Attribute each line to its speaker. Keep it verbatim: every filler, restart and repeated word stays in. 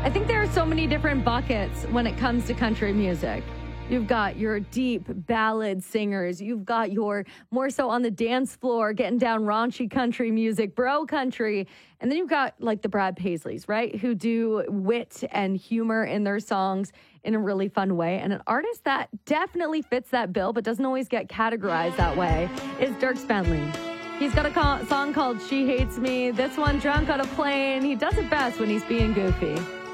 Speaker 1: I think there are so many different buckets when it comes to country music. You've got your deep ballad singers. You've got your more so on the dance floor, getting down raunchy country music, bro country. And then you've got like the Brad Paisleys, right? Who do wit and humor in their songs in a really fun way. And an artist that definitely fits that bill, but doesn't always get categorized that way, is Dierks Bentley. He's got a call, song called She Hates Me. This one, Drunk on a Plane. He does it best when he's being goofy.